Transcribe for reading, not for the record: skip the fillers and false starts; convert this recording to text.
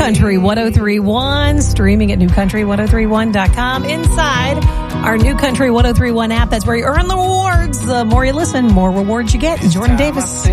Country 1031, streaming at newcountry1031.com. Inside our New Country 1031 app, that's where you earn the rewards. The more you listen, more rewards you get. Jordan Davis.